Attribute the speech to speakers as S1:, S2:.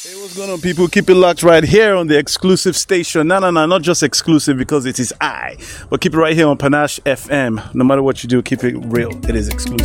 S1: What's going on, people? Keep it locked right here on the exclusive station. No, not just exclusive because it is but keep it right here on Panache FM. No matter what you do, keep it real. It is exclusive.